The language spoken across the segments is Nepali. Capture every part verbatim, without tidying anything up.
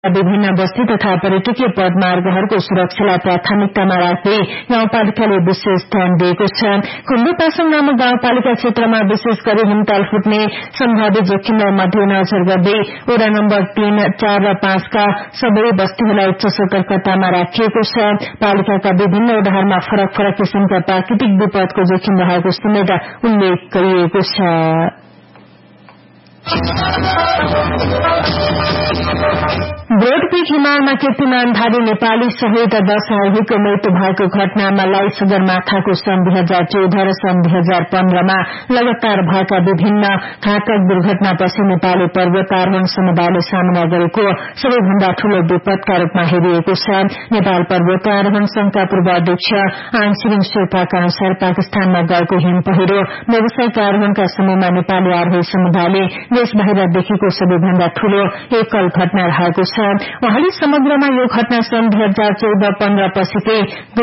विभिन्न बस्ती तथा पर्यटकीय पदमार्गहरूको सुरक्षालाई प्राथमिकतामा राख्दै गाउँपालिकाले विशेष ध्यान दिएको छ। खुम्बुपासङ नामक गाउँपालिका क्षेत्रमा विशेष गरी हिमताल फुट्ने सम्भावित जोखिमलाई मध्यनजर गर्दै वडा नम्बर तीन चार र पाँचका सबै बस्तीहरूलाई उच्च सतर्कतामा राखिएको छ। पालिकाका विभिन्न वडाहरूमा फरक फरक किसिमका प्राकृतिक विपदको जोखिम रहेको समेत उल्लेख गरिएको छ। ब्रोडपीक हिमालमा कीर्तिमानधारी नेपाली सहित दश आरोहीको मृत्यु भएको घटनामा लाई सगरमाथाको सन् दुई हजार चौध र सन् दुई हजार पन्ध्रमा लगातार भएका विभिन्न घातक दुर्घटनापछि नेपाली पर्वतारोहण समुदायले सामना गरेको सबैभन्दा ठूलो विपदका रूपमा हेरिएको छ। नेपाल पर्वतारोहण संघका पूर्व अध्यक्ष आङछिरिङ शेर्पाका अनुसार पाकिस्तानमा गएको हिम पहिरो व्यावसायिक आरोहणका समयमा नेपाली आरोही समुदायले देश बाहिर देखेको सबैभन्दा ठूलो एकल घटना रहेको छ। उहाँले समग्रमा यो घटना सन् दुई हजार चौध पन्ध्र पछिकै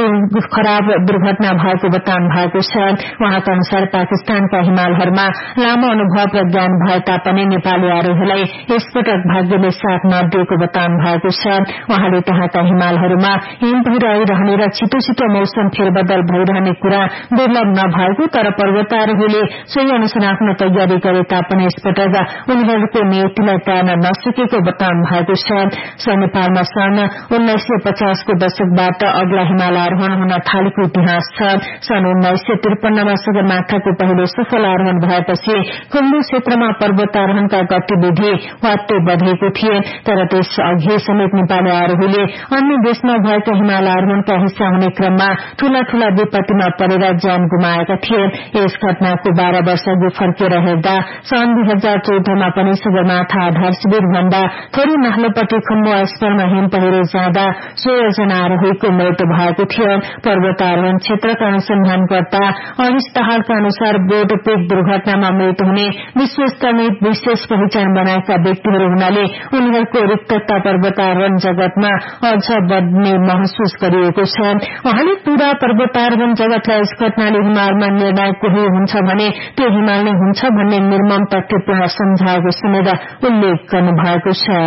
खराब दुर्घटना भएको बताउनु भएको छ। उहाँका अनुसार पाकिस्तानका हिमालहरूमा लामो अनुभव र ज्ञान भए तापनि नेपाली आरोहीलाई यसपटक भाग्यले साथ नदिएको बताउनु भएको छ। उहाँले त्यहाँका हिमालहरूमा हिम पहिरो आइरहने र छिटो छिटो मौसम फेरबदल भइरहने कुरा दुर्लभ नभएको तर पर्वतारोहीले सोही अनुसार आफ्नो तयारी गरे तापनि यसपटक उनीहरूको नियतिलाई टार्न नसकेको बताउनु भएको छ। नेपालमा सन् उन्नाइस सय पचासको दशकबाट अग्ला हिमाल आरोहण हुन थालेको इतिहास छ। सन् उन्नाइस सय त्रिपन्नमा सगरमाथाको पहिलो सफल आरोहण भएपछि खुम्बु क्षेत्रमा पर्वतारोहणका गतिविधि वात्तै बढेको थिए तर त्यस अघि समेत नेपाली आरोहीले अन्य देशमा भएका हिमाल आरोहणका हिस्सा हुने क्रममा ठूला ठूला विपत्तिमा परेर ज्यान गुमाएका थिए। यस घटनाको बाह्र वर्ष अघि फर्केर हेर्दा सन् दुई हजार चौधमा पनि सगरमाथा आधार शिविर भन्दा थोरै माथिल्लोपट्टि खुम्बु आइसपरमा हिम पहिरो जाँदा सोह्र जना आरोहीको मृत्यु भएको थियो। पर्वतारोहण क्षेत्रका अनुसन्धानकर्ता अनिश दाहालका अनुसार ब्रोडपीक दुर्घटनामा मृत्यु हुने विश्वस्तरले विशेष पहिचान बनाएका व्यक्तिहरू हुनाले उनीहरूको रिक्तता पर्वतारोहण जगतमा अझ बढ्ने महसुस गरिएको छ। उहाँले पूरा पर्वतारोहण जगतलाई यस घटनाले हिमालमा निर्णायक कोही हुन्छ भने त्यो हिमाल नै हुन्छ भन्ने निर्मम तथ्यपूर्ण सम्झाएको समेत उल्लेख गर्नुभएको छ।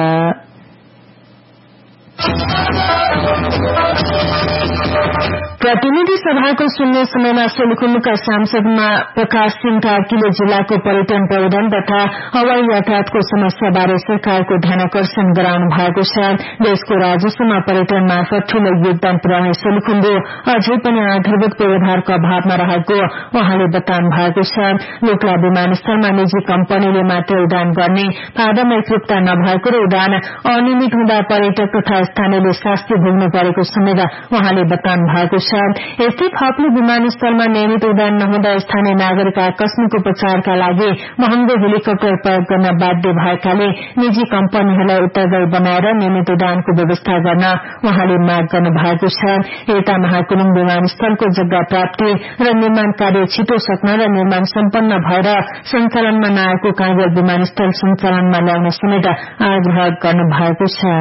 प्रतिनिधि सभाको शून्य समयमा सोलुखुम्बुका सांसदमा प्रकाश सिंह कार्कीले जिल्लाको पर्यटन प्रबन्धन तथा हवाई यातायातको समस्याबारे सरकारको ध्यानाकर्षण गराउनु भएको छ। देशको राजस्वमा पर्यटन मार्फत ठूलो योगदान पुर्याउने सोलुखुम्बु अझै पनि आधारभूत पूर्वाधारको अभावमा रहेको उहाँले बताउनु भएको छ। लोकला विमानस्थलमा निजी कम्पनीले मात्र उडान गर्ने पारदर्शिता एकरूपता नभएको र उडान अनियमित हुँदा पर्यटक तथा स्थानीयले शास्ति भोग्नु परेको समेत उहाँले बताउनु भएको छ। यस्तै थप्लो विमानस्थलमा नियमित उडान नहुँदा स्थानीय नागरिक आकस्मिक उपचारका लागि महँगो हेलिकप्टर प्रयोग गर्न बाध्य भएकाले निजी कम्पनीहरूलाई उत्तरदायी बनाएर नियमित उडानको व्यवस्था गर्न उहाँले माग गर्नु भएको छ। यता महाकुलुङ विमानस्थलको जग्गा प्राप्ति र निर्माण कार्य छिटो सक्न र निर्माण सम्पन्न भएर सञ्चालनमा नआएको काँगेल विमानस्थल सञ्चालनमा ल्याउन समेत आग्रह गर्नु भएको छ।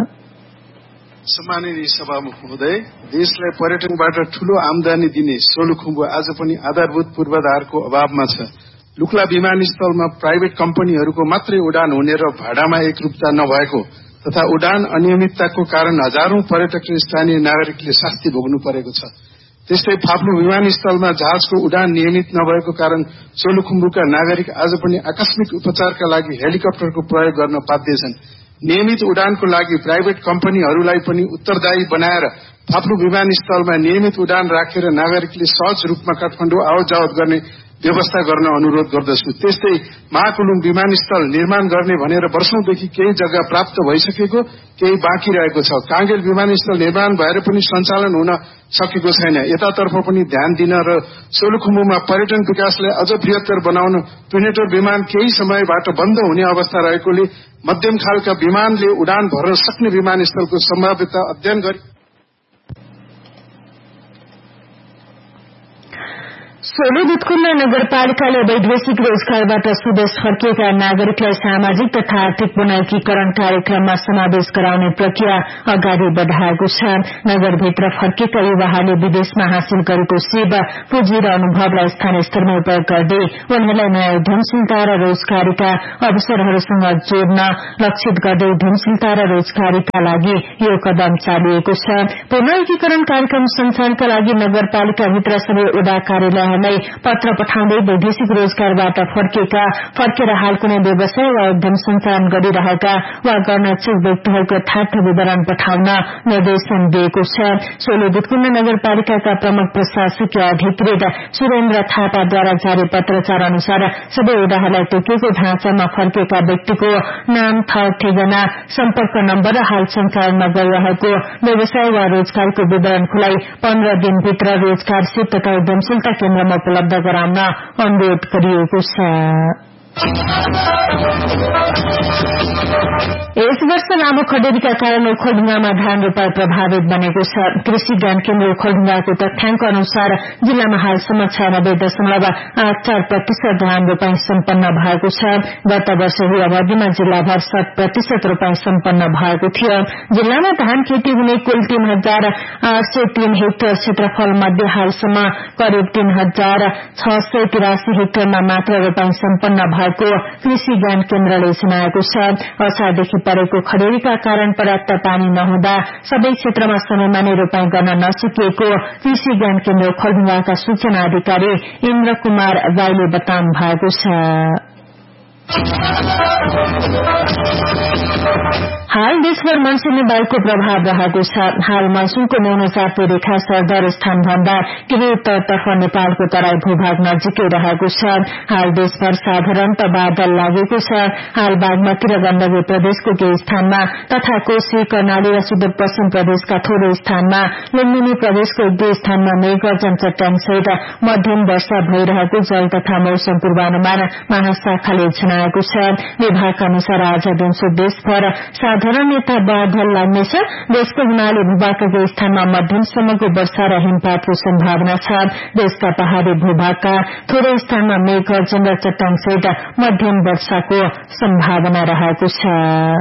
सम्माननीय सभामुख महोदय, देशलाई पर्यटनबाट ठूलो आमदानी दिने सोलुखुम्बु आज पनि आधारभूत पूर्वाधारको अभावमा छ। लुक्ला विमानस्थलमा प्राइभेट कम्पनीहरूको मात्रै उडान हुने र भाडामा एकरूपता नभएको तथा उडान अनियमितताको कारण हजारौं पर्यटक र स्थानीय नागरिकले शास्ति भोग्नु परेको छ। त्यस्तै फाप्लु विमानस्थलमा जहाजको उडान नियमित नभएको कारण सोलुखुम्बुका नागरिक आज पनि आकस्मिक उपचारका लागि हेलिकप्टरको प्रयोग गर्न बाध्य छन्। नियमित उडानको लागि प्राइभेट कम्पनीहरूलाई पनि उत्तरदायी बनाएर फाप्लु विमानस्थलमा नियमित उडान राखेर नागरिकले सहज रूपमा काठमाडौँ आवत जावत गर्ने व्यवस्था गर्न अनुरोध गर्दछु। त्यस्तै महाकुलुङ विमानस्थल निर्माण गर्ने भनेर वर्षौंदेखि केही जग्गा प्राप्त भइसकेको, केही बाँकी रहेको छ। काँगेल विमानस्थल निर्माण भएर पनि सञ्चालन हुन सकेको छैन। यतातर्फ पनि ध्यान दिन र सोलुखुम्बुमा पर्यटन विकासलाई अझ बृहत्तर बनाउन ट्विनेटर विमान केही समयबाट बन्द हुने अवस्था रहेकोले मध्यम खालका विमानले उडान भर्न सक्ने विमानस्थलको सम्भाव्यता अध्ययन गरी सोलु दुधकुन्ना नगरपालिकाले वैदेशिक रोजगारबाट स्वदेश फर्किएका नागरिकलाई सामाजिक तथा आर्थिक पुनर्कीकरण कार्यक्रममा समावेश गराउने प्रक्रिया अगाडि बढ़ाएको छ। नगरभित्र फर्किएका युवाहरूले विदेशमा हासिल गरेको सेवा, पुँजी र अनुभवलाई स्थानीय स्तरमा उपयोग गर्दै उनीहरूलाई नयाँ उद्यमशीलता र रोजगारीका अवसरहरूसँग जोड्न लक्षित गर्दै उद्यमशीलता र रोजगारीका लागि यो कदम चालिएको छ। पुनर्कीकरण कार्यक्रम सञ्चालनका लागि नगरपालिकाभित्र सबै वडा कार्यालय पत्र पठाउँदै वैदेशिक रोजगारबाट फर्किएका, फर्केर हाल कुनै व्यवसाय वा उद्यम सञ्चालन गरिरहेका वा गर्न इच्छुक व्यक्तिहरूको यथार्थ विवरण पठाउन निर्देशन दिएको छ। सोलु दुधकुन्ना नगरपालिकाका प्रमुख प्रशासकीय अधिकृत सुरेन्द्र थापाद्वारा जारी पत्रचार अनुसार सबै वडाहरूलाई तोकिएको ढाँचामा फर्किएका व्यक्तिको नाम, थर ठेगाना, सम्पर्क नम्बर र हाल सञ्चालनमा गरिरहेको व्यवसाय वा रोजगारको विवरण खुलाई पन्ध्र दिनभित्र रोजगारसित तथा उद्यमशीलता केन्द्रमा उपलब्ध गराउन अनुरोध गरिएको छ। यस वर्ष लामो खडेरीका कारण ओखलढुङ्गामा धान रोपाई प्रभावित बनेको छ। कृषि ज्ञान केन्द्र ओखलढुङ्गाको तथ्याङ्क अनुसार जिल्लामा हालसम्म छयानब्बे दशमलव आठ चार प्रतिशत धान रोपाई सम्पन्न भएको छ। गत वर्ष यही अवधिमा जिल्लाभर सात प्रतिशत रोपाई सम्पन्न भएको थियो। जिल्लामा धान खेती हुने कुल तीन हजार आठ सय तीन हेक्टर क्षेत्रफल मध्ये हालसम्म करिब तीन हजार छ सय तिरासी हेक्टरमा मात्र रोपाई सम्पन्न भएको कृषि ज्ञान केन्द्रले जनाएको छ। असारदेखि परेको खडेरीका कारण पर्याप्त पानी नहुँदा सबै क्षेत्रमा समयमा नै रोपाई गर्न नसकिएको कृषि ज्ञान केन्द्र ओखलढुङ्गाका सूचना अधिकारी इन्द्र कुमार राईले बताउनु भएको छ। हाल देशभर मनसूनी वायुको प्रभाव रहेको छ। हाल मनसूनको न्यून चापे रेखा सरदर स्थानभन्दा केही उत्तरतर्फ नेपालको तराई भूभाग नजिकै रहेको छ। हाल देशभर साधारणत बादल लागेको छ। हाल बागमती र गण्डकी प्रदेशको केही स्थानमा तथा कोशी, कर्णाली र सुदूरपश्चिम प्रदेशका थोरै स्थानमा, लुम्बिनी प्रदेशको एक दुई स्थानमा मेघगर्जन चट्याङसहित मध्यम वर्षा भइरहेको जल तथा मौसम पूर्वानुमान महाशाखाले जनाएको छ। विभागका अनुसार आज दिउँसो देशभर साधारणतया बादल लाग्नेछ। देशको हिमाली भूभागका केही स्थानमा मध्यमसम्मको वर्षा र हिमपातको सम्भावना छ। देशका पहाड़ी भूभागका थोरै स्थानमा मेघगर्जन र चट्याङसहित मध्यम वर्षाको सम्भावना रहेको छ।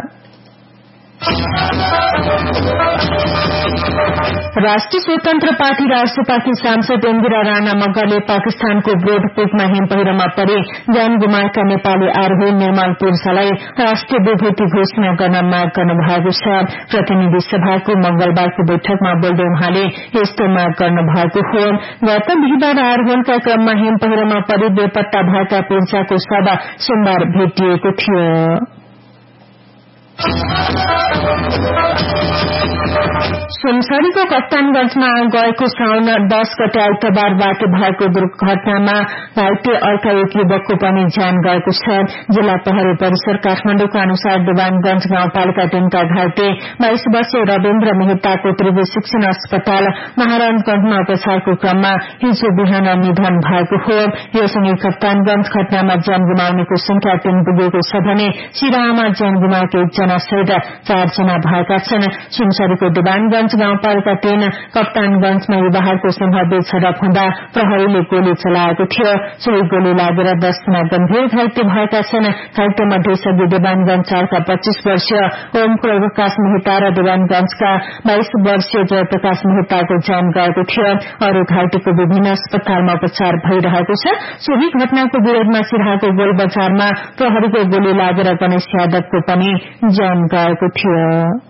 राष्ट्रिय स्वतन्त्र पार्टी राष्ट्रपाति सांसद इन्दिरा राणा मगरले पाकिस्तानको ब्रोडपेकमा हिमपहिरोमा परि ज्यान गुमाएका नेपाली आरोही निर्मल पुर्सालाई राष्ट्रिय विभूति घोषणा गर्न माग गर्नु भएको छ। प्रतिनिधि सभाको मंगलबारको बैठकमा बोल्दै उहाँले यस्तो माग गर्नु भएको हो। गत बिहिबार आरोहणका क्रममा हिमपहिरोमा परि बेपत्ता भएका पुर्साको शव सोमबार भेटिएको थियो। सुनसरीको कप्तानगंजमा गएको साउन दस गते आइतबारबाट भएको दुर्घटनामा घाइते अर्का एक युवकको पनि ज्यान गएको छ। जिल्ला प्रहरी परिसर काठमाडौँका अनुसार देवानगंज गाउँपालिका तीनका घाइते बाइस वर्षीय रविन्द्र मेहताको त्रिभुज शिक्षण अस्पताल महाराजगंजमा उपचारको क्रममा हिजो बिहान निधन भएको हो। योसँगै कप्तानगंज घटनामा ज्यान गुमाउनेको संख्या तीन पुगेको छ भने सिराहामा ज्यान गुमाएका एकजना सहित चारजना भएका छन्। सुनसरीको देवानगंज गाउँपालिका तीन कप्तानगंजमा युवाहरूको सम्भाव्य झडप हुँदा प्रहरीले गोली चलाएको थियो। सोही गोली लागेर दसजना गम्भीर घाइते भएका छन्। घाइते मध्ये सबै देवानगंज चारका पच्चीस वर्षीय ओम प्रकाश मेहता र देवानगंजका बाइस वर्षीय जयप्रकाश मेहताको ज्यान गएको थियो। अरू घाइतेको विभिन्न अस्पतालमा उपचार भइरहेको छ। सोही घटनाको विरोधमा सिराहाको गोल बजारमा प्रहरीको गोली लागेर गणेश यादवको पनि ज्यान गएको थियो।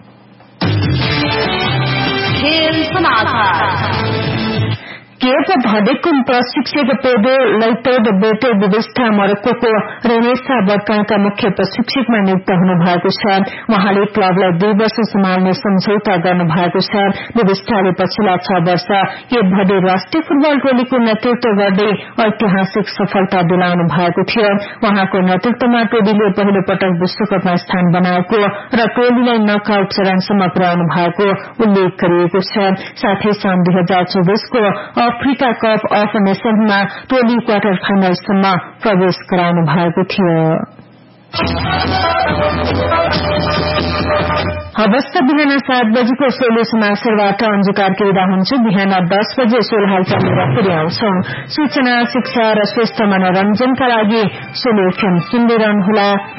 केप भडेकुम प्रशिक्षक पेडो लैतोड बेटे विविष्टा मोरक्कोको रेनेसा बर्काका मुख्य प्रशिक्षकमा नियुक्त हुनु भएको छ। उहाँले क्लबलाई दुई वर्ष सम्हाल्ने सम्झौता गर्नु भएको छ। विविष्टाले पछिल्ला छ वर्ष केप भर्डे राष्ट्रिय फुटबल टोलीको नेतृत्व गर्दै ऐतिहासिक सफलता दिलाउनु भएको थियो। उहाँको नेतृत्वमा टोलीले पहिलो पटक विश्वकपमा स्थान बनाएको र टोलीलाई नकआउट चरणसम्म पुर्याउनु भएको उल्लेख गरिएको छ। साथै सन् दुई हजार चौबिसको अफ्रिका कप अफ नेशनमा टोली क्वार्टर फाइनलसम्म प्रवेश गराउनु भएको थियो। हवस् त बिहान सात बजेको सोलो समाचारबाट अन्जु कार्की विदा हुन्छु। बिहान दस बजे सोल हालचाल लिएर फेरि आउँछौ। सूचना, शिक्षा र स्वस्थ मनोरञ्जनका लागि सोलो एफएम सुन्दै रहनुहोला।